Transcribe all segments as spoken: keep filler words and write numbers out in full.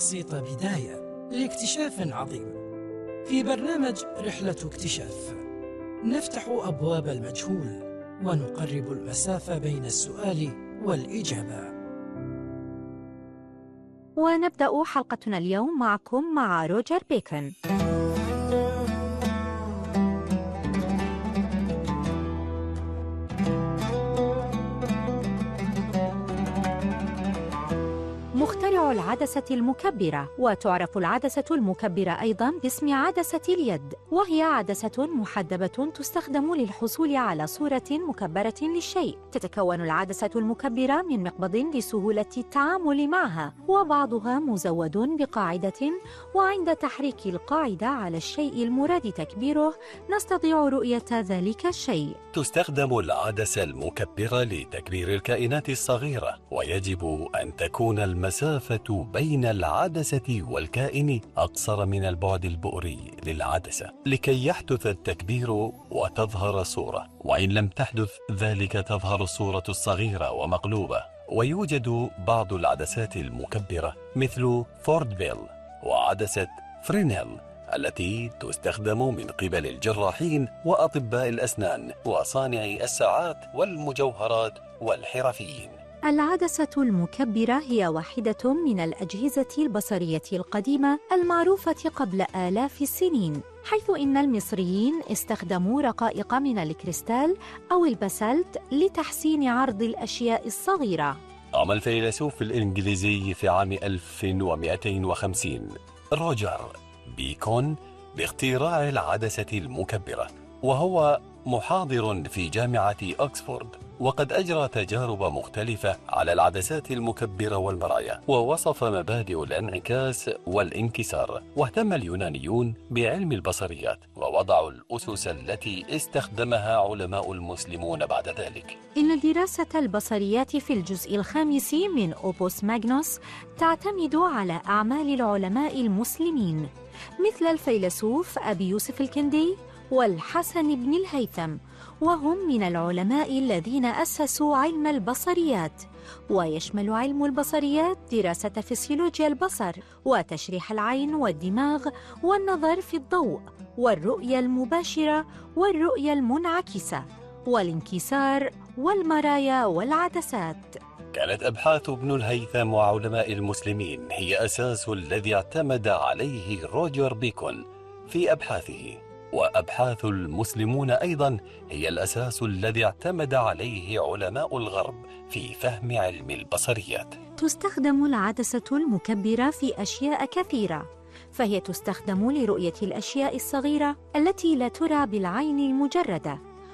بسيطة بداية لاكتشاف عظيم. في برنامج رحلة اكتشاف نفتح أبواب المجهول ونقرب المسافة بين السؤال والإجابة. ونبدأ حلقتنا اليوم معكم مع روجر بيكون. مخترع العدسة المكبرة، وتعرف العدسة المكبرة أيضاً باسم عدسة اليد، وهي عدسة محدبة تستخدم للحصول على صورة مكبرة للشيء. تتكون العدسة المكبرة من مقبض لسهولة التعامل معها، وبعضها مزود بقاعدة، وعند تحريك القاعدة على الشيء المراد تكبيره نستطيع رؤية ذلك الشيء. تستخدم العدسة المكبرة لتكبير الكائنات الصغيرة، ويجب أن تكون المسافة بين العدسة والكائن أقصر من البعد البؤري للعدسة لكي يحدث التكبير وتظهر الصورة، وإن لم تحدث ذلك تظهر الصورة الصغيرة ومقلوبة. ويوجد بعض العدسات المكبرة مثل فوردفيل وعدسة فرينيل التي تستخدم من قبل الجراحين وأطباء الأسنان وصانعي الساعات والمجوهرات والحرفيين. العدسة المكبرة هي واحدة من الأجهزة البصرية القديمة المعروفة قبل آلاف السنين، حيث إن المصريين استخدموا رقائق من الكريستال أو الباسلت لتحسين عرض الأشياء الصغيرة. قام الفيلسوف الإنجليزي في عام ألف ومئتين وخمسين روجر بيكون باختراع العدسة المكبرة، وهو محاضر في جامعة أكسفورد، وقد أجرى تجارب مختلفة على العدسات المكبرة والمرايا، ووصف مبادئ الانعكاس والانكسار. واهتم اليونانيون بعلم البصريات ووضعوا الأسس التي استخدمها علماء المسلمون بعد ذلك. إن دراسة البصريات في الجزء الخامس من أوبوس ماغنوس تعتمد على أعمال العلماء المسلمين مثل الفيلسوف أبي يوسف الكندي والحسن بن الهيثم، وهم من العلماء الذين أسسوا علم البصريات. ويشمل علم البصريات دراسة فسيولوجيا البصر وتشريح العين والدماغ والنظر في الضوء والرؤية المباشرة والرؤية المنعكسة والانكسار والمرايا والعدسات. كانت أبحاث ابن الهيثم وعلماء المسلمين هي أساس الذي اعتمد عليه روجر بيكون في أبحاثه، وأبحاث المسلمون أيضاً هي الأساس الذي اعتمد عليه علماء الغرب في فهم علم البصريات. تستخدم العدسة المكبرة في أشياء كثيرة، فهي تستخدم لرؤية الأشياء الصغيرة التي لا ترى بالعين المجردة،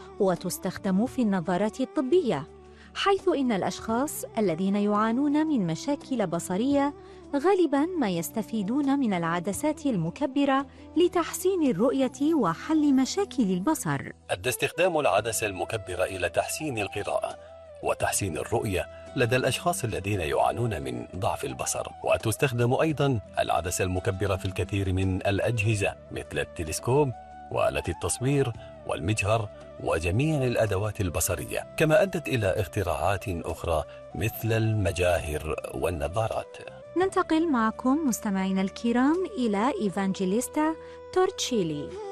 وتستخدم في النظارات الطبية، حيث إن الأشخاص الذين يعانون من مشاكل بصرية غالباً ما يستفيدون من العدسات المكبرة لتحسين الرؤية وحل مشاكل البصر. أدى استخدام العدسة المكبرة إلى تحسين القراءة وتحسين الرؤية لدى الأشخاص الذين يعانون من ضعف البصر. وتستخدم أيضاً العدسة المكبرة في الكثير من الأجهزة مثل التلسكوب وآلة التصوير والمجهر وجميع الأدوات البصرية، كما أدت إلى اختراعات أخرى مثل المجاهر والنظارات. ننتقل معكم مستمعينا الكرام إلى إيفانجيليستا تورتشيلي.